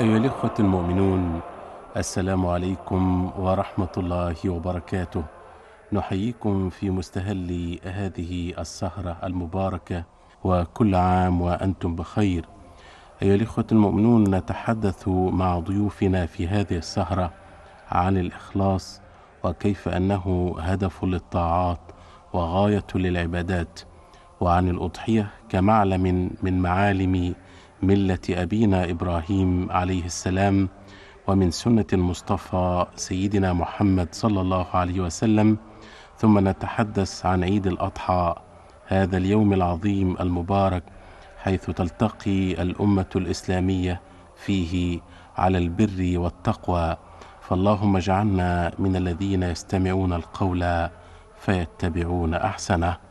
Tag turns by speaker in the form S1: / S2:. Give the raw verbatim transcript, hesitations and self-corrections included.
S1: أيها الإخوة المؤمنون، السلام عليكم ورحمة الله وبركاته. نحييكم في مستهل هذه السهرة المباركة، وكل عام وأنتم بخير. أيها الإخوة المؤمنون، نتحدث مع ضيوفنا في هذه السهرة عن الإخلاص، وكيف أنه هدف للطاعات وغاية للعبادات، وعن الأضحية كمعلم من معالم ملة أبينا إبراهيم عليه السلام، ومن سنة المصطفى سيدنا محمد صلى الله عليه وسلم. ثم نتحدث عن عيد الأضحى، هذا اليوم العظيم المبارك، حيث تلتقي الأمة الإسلامية فيه على البر والتقوى. فاللهم اجعلنا من الذين يستمعون القول فيتبعون أحسنه.